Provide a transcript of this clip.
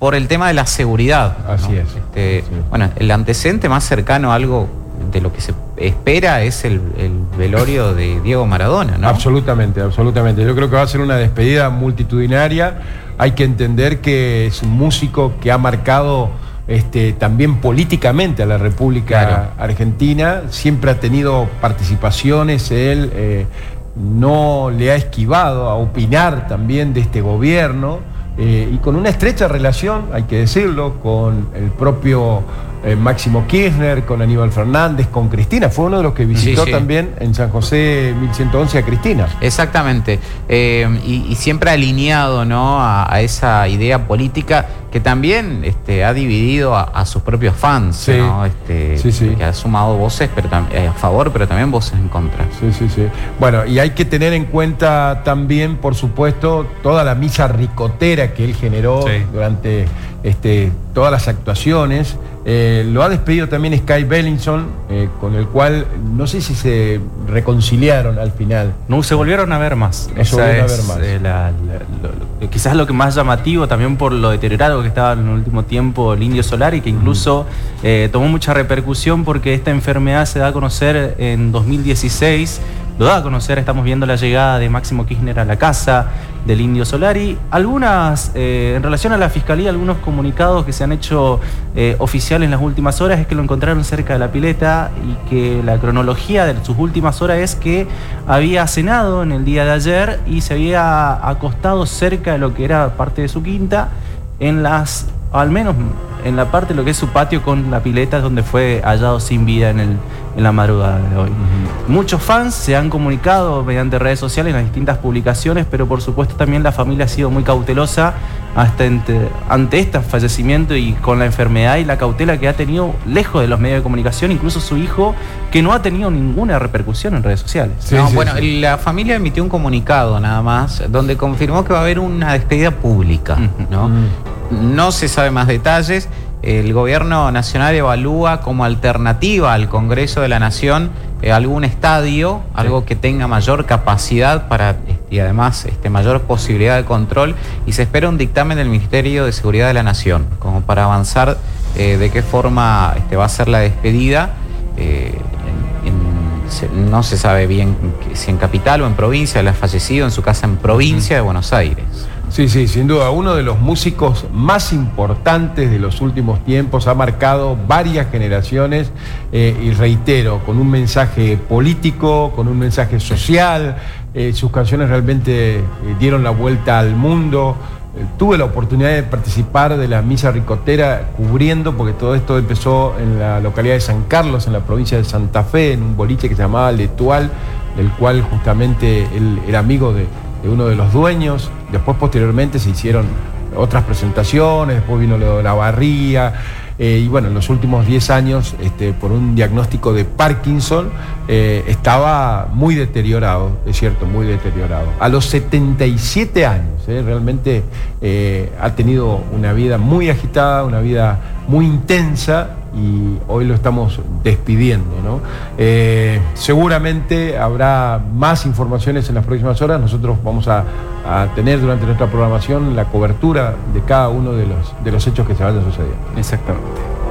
por el tema de la seguridad. Así ¿no? es. Sí. Bueno, el antecedente más cercano a algo de lo que se espera es el velorio de Diego Maradona, ¿no? Absolutamente, absolutamente. Yo creo que va a ser una despedida multitudinaria. Hay que entender que es un músico que ha marcado también políticamente a la República Argentina. Siempre ha tenido participaciones, él no le ha esquivado a opinar también de este gobierno, y con una estrecha relación, hay que decirlo, con el propio Máximo Kirchner, con Aníbal Fernández, con Cristina. Fue uno de los que visitó también en San José 1111 a Cristina. Exactamente. Y siempre alineado, ¿no?, a esa idea política que también ha dividido a sus propios fans, ¿no? Que ha sumado voces pero a favor, pero también voces en contra. Sí. Bueno, y hay que tener en cuenta también, por supuesto, toda la misa ricotera que él generó durante todas las actuaciones. Lo ha despedido también Sky Bellinson, con el cual no sé si se reconciliaron al final. No, se volvieron a ver más. Quizás lo que más llamativo, también por lo deteriorado que estaba en el último tiempo el Indio Solari, que incluso tomó mucha repercusión porque esta enfermedad se da a conocer en 2016. Lo da a conocer, estamos viendo la llegada de Máximo Kirchner a la casa del Indio Solari. Algunas, en relación a la Fiscalía, algunos comunicados que se han hecho oficiales en las últimas horas es que lo encontraron cerca de la pileta y que la cronología de sus últimas horas es que había cenado en el día de ayer y se había acostado cerca de lo que era parte de su quinta, al menos en la parte de lo que es su patio con la pileta, donde fue hallado sin vida en la madrugada de hoy. Muchos fans se han comunicado mediante redes sociales en las distintas publicaciones, pero por supuesto también la familia ha sido muy cautelosa ante este fallecimiento y con la enfermedad y la cautela que ha tenido lejos de los medios de comunicación, incluso su hijo, que no ha tenido ninguna repercusión en redes sociales. La familia emitió un comunicado nada más, donde confirmó que va a haber una despedida pública, ¿no? No se sabe más detalles. El gobierno nacional evalúa como alternativa al Congreso de la Nación algún estadio, algo que tenga mayor capacidad y además mayor posibilidad de control, y se espera un dictamen del Ministerio de Seguridad de la Nación como para avanzar de qué forma va a ser la despedida. No se sabe bien si en capital o en provincia. Él ha fallecido en su casa en provincia de Buenos Aires. Sí, sin duda, uno de los músicos más importantes de los últimos tiempos, ha marcado varias generaciones, y reitero, con un mensaje político, con un mensaje social. Sus canciones realmente dieron la vuelta al mundo. Tuve la oportunidad de participar de la misa ricotera cubriendo, porque todo esto empezó en la localidad de San Carlos, en la provincia de Santa Fe, en un boliche que se llamaba L'Etoile, del cual justamente él era amigo de uno de los dueños. Después, posteriormente, se hicieron otras presentaciones, después vino lo de la barría, y bueno, en los últimos 10 años, por un diagnóstico de Parkinson, estaba muy deteriorado, es cierto, muy deteriorado. A los 77 años, realmente ha tenido una vida muy agitada, una vida muy intensa, y hoy lo estamos despidiendo, ¿no? Seguramente habrá más informaciones en las próximas horas. Nosotros vamos a tener durante nuestra programación la cobertura de cada uno de los hechos que se vayan sucediendo. Exactamente.